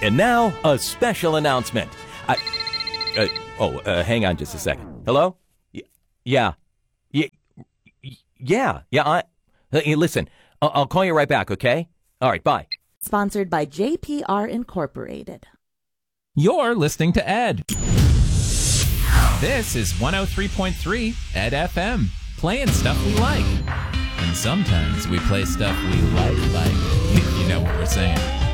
And now, a special announcement. Hang on just a second. Hello? Yeah. Hey, listen, I'll call you right back, okay? All right, bye. Sponsored by JPR Incorporated. You're listening to Ed. This is 103.3 Ed FM, playing stuff we like. And sometimes we play stuff we like, if you know what we're saying.